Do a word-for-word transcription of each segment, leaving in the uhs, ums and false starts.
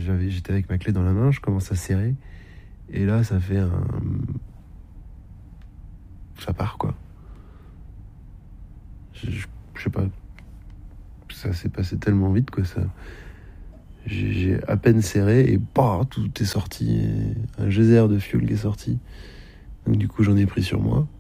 j'avais, j'étais avec ma clé dans la main, je commence à serrer. Et là, ça fait un... Ça part, quoi. Je, je, je sais pas. Ça s'est passé tellement vite, quoi. Ça... J'ai, j'ai à peine serré et bah, tout est sorti. Et un geyser de fuel qui est sorti. Donc du coup, j'en ai pris sur moi.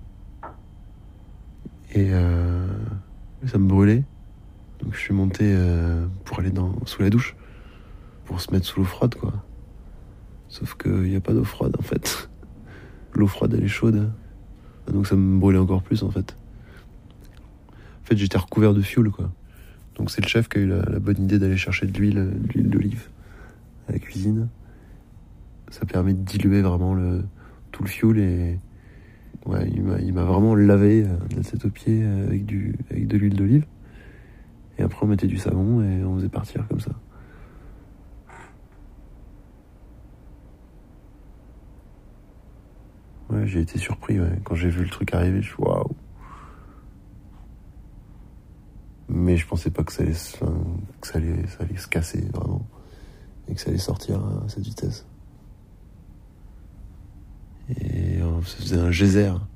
Et euh, ça me brûlait. Donc je suis monté euh, pour aller dans, sous la douche. Pour se mettre sous l'eau froide, quoi. Sauf qu'il n'y a pas d'eau froide, en fait. L'eau froide, elle est chaude. Donc ça me brûlait encore plus, en fait. En fait, j'étais recouvert de fioul, quoi. Donc c'est le chef qui a eu la, la bonne idée d'aller chercher de l'huile, de l'huile d'olive à la cuisine. Ça permet de diluer vraiment le, tout le fioul et ouais, il m'a, il m'a vraiment lavé de la tête aux pieds avec, du, avec de l'huile d'olive. Et après on mettait du savon et on faisait partir comme ça. Ouais, j'ai été surpris, ouais. Quand j'ai vu le truc arriver, je suis waouh. Mais je pensais pas que ça allait, enfin, que ça allait, ça allait se casser vraiment et que ça allait sortir à cette vitesse. Et euh, ça faisait un geyser.